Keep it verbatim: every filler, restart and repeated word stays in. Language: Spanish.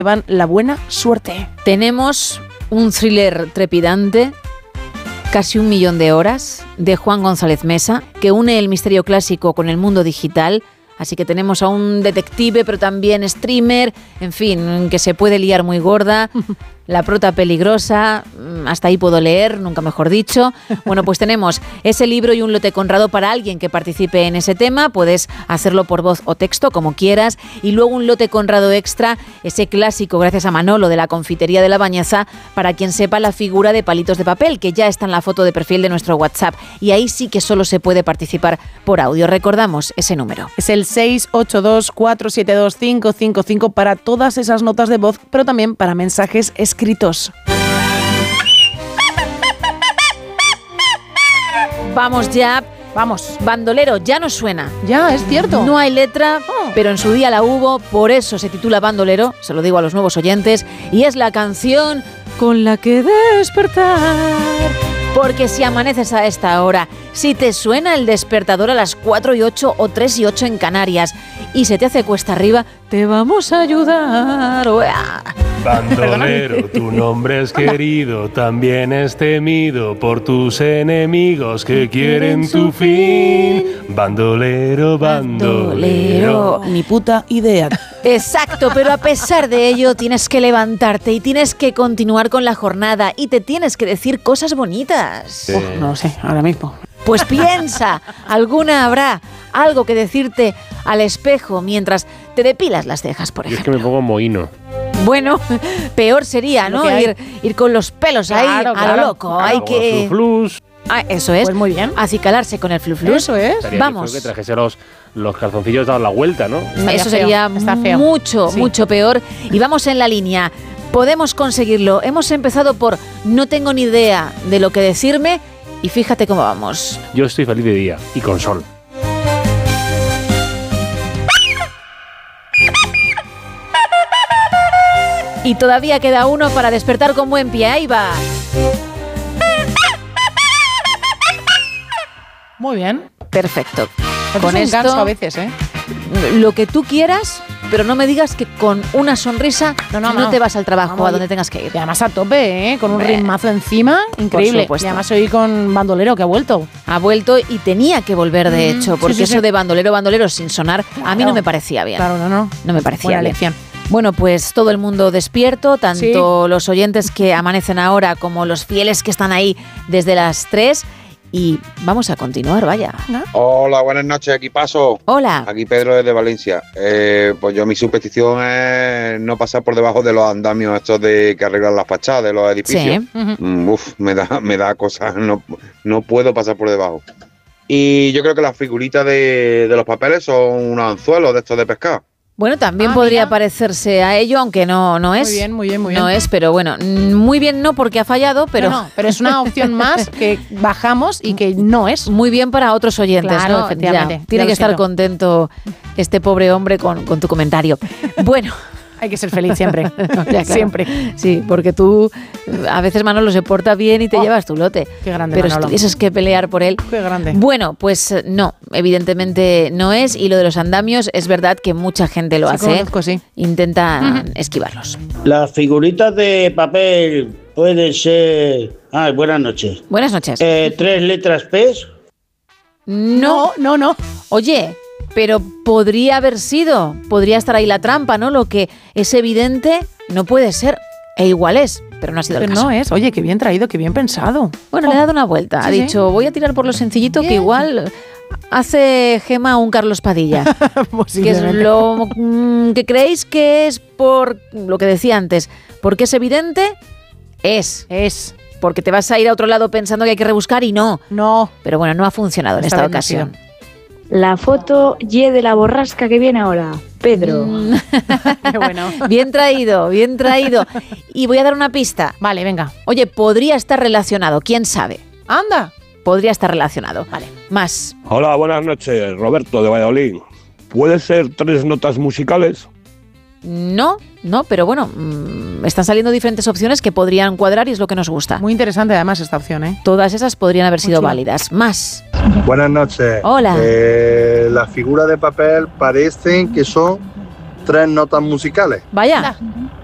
llevan la buena suerte. Tenemos un thriller trepidante, casi un millón de horas, de Juan González Mesa, que une el misterio clásico con el mundo digital. Así que tenemos a un detective, pero también streamer, en fin, que se puede liar muy gorda. La prota peligrosa, hasta ahí puedo leer, nunca mejor dicho. Bueno, pues tenemos ese libro y un lote Conrado para alguien que participe en ese tema. Puedes hacerlo por voz o texto, como quieras. Y luego un lote Conrado extra, ese clásico, gracias a Manolo, de la confitería de La Bañeza, para quien sepa la figura de palitos de papel, que ya está en la foto de perfil de nuestro WhatsApp. Y ahí sí que solo se puede participar por audio. Recordamos ese número. Es el seis ocho dos, cuatro siete dos, cinco cinco cinco para todas esas notas de voz, pero también para mensajes escritos. Vamos ya, vamos. Bandolero, ya no suena. Ya, es cierto. No hay letra, oh. pero en su día la hubo, por eso se titula Bandolero, se lo digo a los nuevos oyentes, y es la canción con la que despertar. Porque si amaneces a esta hora, si te suena el despertador a las cuatro y ocho o tres y ocho en Canarias y se te hace cuesta arriba, te vamos a ayudar. ¡Uah! Bandolero, tu nombre es querido, también es temido por tus enemigos que quieren tu fin. Bandolero, bandolero. Ni puta idea. Exacto, pero a pesar de ello tienes que levantarte y tienes que continuar con la jornada y te tienes que decir cosas bonitas. Sí. Oh, no lo sé, ahora mismo. Pues piensa, alguna habrá, algo que decirte al espejo mientras te depilas las cejas, por Yo ejemplo. es que me pongo mohino. Bueno, peor sería, ¿no? Ir, ir con los pelos claro, ahí a claro, lo loco. claro. Hay que... Flus. Ah, eso es. Pues muy bien. Acicalarse con el fluflus. Eso es. Vamos. Que trajese los, los calzoncillos dados la vuelta, ¿no? Estaría Eso feo, sería está feo. mucho, Sí. mucho peor. Y vamos en la línea. Podemos conseguirlo. Hemos empezado por no tengo ni idea de lo que decirme y fíjate cómo vamos. Yo estoy feliz de día y con sol. Y todavía queda uno para despertar con buen pie. Ahí va. Muy bien. Perfecto. Con Con un esto, ganso a veces, ¿eh? lo que tú quieras, pero no me digas que con una sonrisa No, no, no, no. te vas al trabajo, Vamos, a donde tengas que ir. Y además a tope, ¿eh? Con un Eh, ritmazo encima, increíble. supuesto. Y además hoy con Bandolero, que ha vuelto. Ha vuelto y tenía que volver, de Mm, hecho, sí, porque sí, eso sí. de bandolero, bandolero sin sonar, a mí Claro. no me parecía bien. Claro, no, no. No me parecía Buena bien. lección. Bueno, pues todo el mundo despierto, tanto Sí. los oyentes que amanecen ahora como los fieles que están ahí desde las tres. Y vamos a continuar, vaya. Hola, buenas noches, equipazo. Hola. Aquí Pedro desde Valencia. Eh, pues yo mi superstición es no pasar por debajo de los andamios estos de que arreglan las fachadas de los edificios. Sí. Ujú. Mm, uf, me da, me da cosas, no, no puedo pasar por debajo. Y yo creo que las figuritas de, de los papeles son unos anzuelos de estos de pescar. Bueno, también Ah, podría mira. parecerse a ello, aunque no, no es. Muy bien, muy bien, muy bien. No es, pero bueno, mm, muy bien no porque ha fallado, pero No, no, pero es una opción más que bajamos y que no es. muy bien para otros oyentes, Claro, ¿no? efectivamente, Ya, ya tiene lo que estar siento. contento este pobre hombre con, con tu comentario. Bueno. Hay que ser feliz siempre. Ya, claro. Siempre. Sí, porque tú, a veces Manolo se porta bien y te Oh, llevas tu lote. qué grande, Pero Manolo. si tuvieses que pelear por él. Qué grande. Bueno, pues eh, no, evidentemente no es. Y lo de los andamios, es verdad que mucha gente lo Sí, hace. conozco, sí. Intenta esquivarlos. Las figuritas de papel pueden ser... Ah, buenas noches. Buenas noches. Eh, ¿Tres letras P? no, no, no. Oye, pero podría haber sido, podría estar ahí la trampa, ¿no? Lo que es evidente no puede ser, e igual es, pero no ha sido el Pero caso. no es. Oye, qué bien traído, qué bien pensado. Bueno, le he dado una vuelta. Sí, ha sí. dicho, voy a tirar por lo sencillito, que Bien. igual hace Gema un Carlos Padilla. que es Posiblemente. lo mm, que creéis que es por lo que decía antes. Porque es evidente, es. Es. Porque te vas a ir a otro lado pensando que hay que rebuscar y no. No. Pero bueno, no ha funcionado en Esta esta vez no ha sido. ocasión. La foto Y de la borrasca que viene ahora. Pedro. Mm, Qué bueno. bien traído, bien traído. Y voy a dar una pista. Vale, venga. Oye, podría estar relacionado, quién sabe. Anda. Podría estar relacionado. Vale. Más. Hola, buenas noches, Roberto de Valladolid. ¿Puede ser tres notas musicales? No, no, pero bueno, mmm, están saliendo diferentes opciones que podrían cuadrar y es lo que nos gusta. Muy interesante además esta opción, ¿eh? Todas esas podrían haber Muy sido chula. válidas. Más. Buenas noches. Hola. Eh, las figuras de papel parecen que son tres notas musicales. Vaya. Anda.